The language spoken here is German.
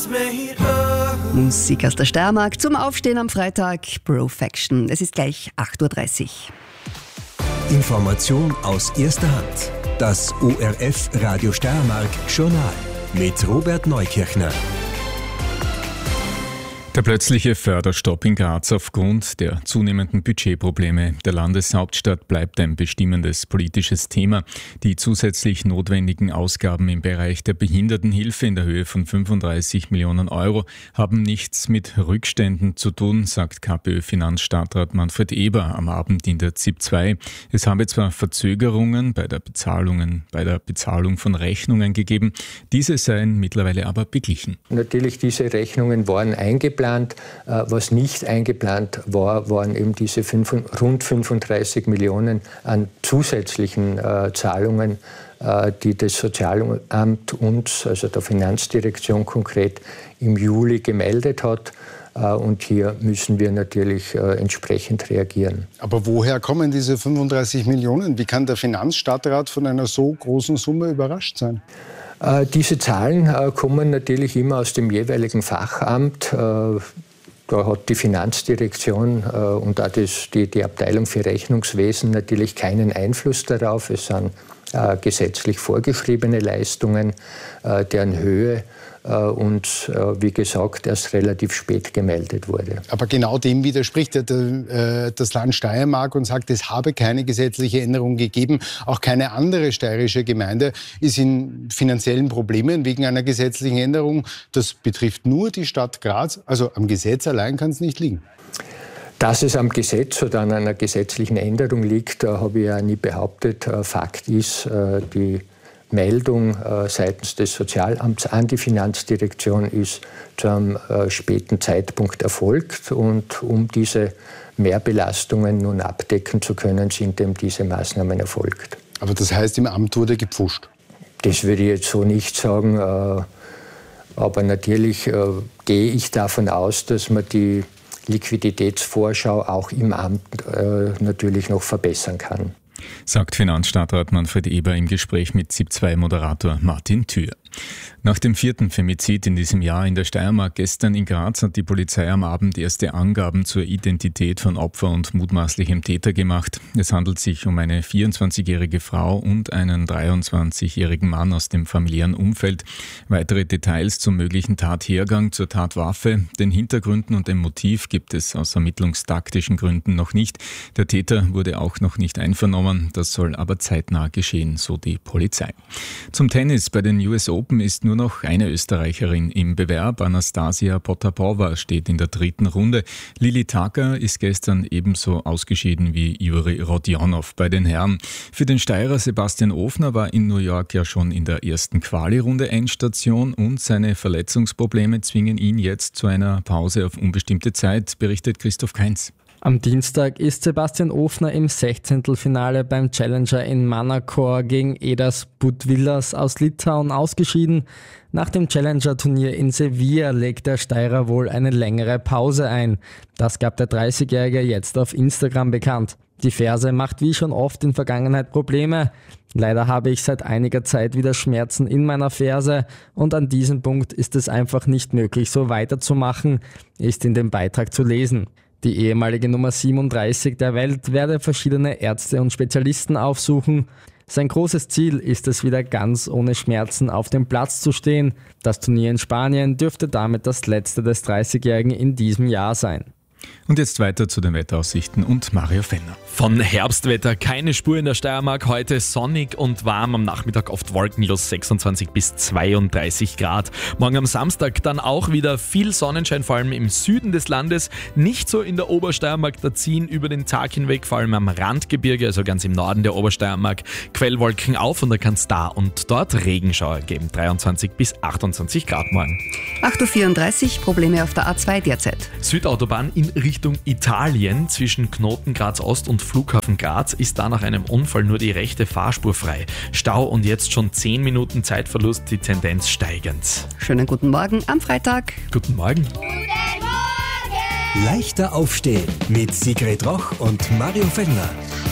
Musik aus der Steiermark zum Aufstehen am Freitag, Brofaction. Es ist gleich 8.30 Uhr. Information aus erster Hand. Das ORF Radio Steiermark Journal mit Robert Neukirchner. Der plötzliche Förderstopp in Graz aufgrund der zunehmenden Budgetprobleme der Landeshauptstadt bleibt ein bestimmendes politisches Thema. Die zusätzlich notwendigen Ausgaben im Bereich der Behindertenhilfe in der Höhe von 35 Millionen Euro haben nichts mit Rückständen zu tun, sagt KPÖ-Finanzstadtrat Manfred Eber am Abend in der ZIP 2. Es habe zwar Verzögerungen bei der Bezahlung von Rechnungen gegeben, diese seien mittlerweile aber beglichen. Natürlich, diese Rechnungen waren eingeplant. Was nicht eingeplant war, waren eben diese rund 35 Millionen an zusätzlichen Zahlungen, die das Sozialamt uns, also der Finanzdirektion konkret, im Juli gemeldet hat. Und hier müssen wir natürlich entsprechend reagieren. Aber woher kommen diese 35 Millionen? Wie kann der Finanzstadtrat von einer so großen Summe überrascht sein? Diese Zahlen kommen natürlich immer aus dem jeweiligen Fachamt. Da hat die Finanzdirektion und auch die Abteilung für Rechnungswesen natürlich keinen Einfluss darauf. Es sind gesetzlich vorgeschriebene Leistungen, deren Höhe uns, wie gesagt, erst relativ spät gemeldet wurde. Aber genau dem widerspricht das Land Steiermark und sagt, es habe keine gesetzliche Änderung gegeben. Auch keine andere steirische Gemeinde ist in finanziellen Problemen wegen einer gesetzlichen Änderung. Das betrifft nur die Stadt Graz. Also am Gesetz allein kann es nicht liegen. Dass es am Gesetz oder an einer gesetzlichen Änderung liegt, habe ich ja nie behauptet. Fakt ist, die Meldung seitens des Sozialamts an die Finanzdirektion ist zu einem späten Zeitpunkt erfolgt. Und um diese Mehrbelastungen nun abdecken zu können, sind eben diese Maßnahmen erfolgt. Aber das heißt, im Amt wurde gepfuscht? Das würde ich jetzt so nicht sagen. Aber natürlich gehe ich davon aus, dass man die Liquiditätsvorschau auch im Amt natürlich noch verbessern kann. Sagt Finanzstadtrat Manfred Eber im Gespräch mit ZIP 2-Moderator Martin Thür. Nach dem 4. Femizid in diesem Jahr in der Steiermark gestern in Graz hat die Polizei am Abend erste Angaben zur Identität von Opfer und mutmaßlichem Täter gemacht. Es handelt sich um eine 24-jährige Frau und einen 23-jährigen Mann aus dem familiären Umfeld. Weitere Details zum möglichen Tathergang, zur Tatwaffe, den Hintergründen und dem Motiv gibt es aus ermittlungstaktischen Gründen noch nicht. Der Täter wurde auch noch nicht einvernommen, das soll aber zeitnah geschehen, so die Polizei. Zum Tennis: Bei den US Open ist nur noch eine Österreicherin im Bewerb. Anastasia Potapova steht in der 3. Runde. Lili Thacker ist gestern ebenso ausgeschieden wie Juri Rodionov bei den Herren. Für den Steirer Sebastian Ofner war in New York ja schon in der ersten Quali-Runde Endstation und seine Verletzungsprobleme zwingen ihn jetzt zu einer Pause auf unbestimmte Zeit, berichtet Christoph Kainz. Am Dienstag ist Sebastian Ofner im 16. Finale beim Challenger in Manacor gegen Edas Budvillas aus Litauen ausgeschieden. Nach dem Challenger-Turnier in Sevilla legt der Steirer wohl eine längere Pause ein. Das gab der 30-Jährige jetzt auf Instagram bekannt. Die Ferse macht wie schon oft in Vergangenheit Probleme. Leider habe ich seit einiger Zeit wieder Schmerzen in meiner Ferse und an diesem Punkt ist es einfach nicht möglich, so weiterzumachen, ist in dem Beitrag zu lesen. Die ehemalige Nummer 37 der Welt werde verschiedene Ärzte und Spezialisten aufsuchen. Sein großes Ziel ist es, wieder ganz ohne Schmerzen auf dem Platz zu stehen. Das Turnier in Spanien dürfte damit das letzte des 30-Jährigen in diesem Jahr sein. Und jetzt weiter zu den Wetteraussichten und Mario Fellner. Von Herbstwetter keine Spur in der Steiermark. Heute sonnig und warm, am Nachmittag oft wolkenlos 26 bis 32 Grad. Morgen am Samstag dann auch wieder viel Sonnenschein, vor allem im Süden des Landes. Nicht so in der Obersteiermark, da ziehen über den Tag hinweg, vor allem am Randgebirge, also ganz im Norden der Obersteiermark, Quellwolken auf und da kann es da und dort Regenschauer geben. 23 bis 28 Grad morgen. 8.34 Uhr, Probleme auf der A2 derzeit. Südautobahn in Richtung Italien zwischen Knoten Graz Ost und Flughafen Graz ist da nach einem Unfall nur die rechte Fahrspur frei. Stau und jetzt schon 10 Minuten Zeitverlust, die Tendenz steigend. Schönen guten Morgen am Freitag. Guten Morgen. Guten Morgen. Leichter aufstehen mit Sigrid Roch und Mario Fellner.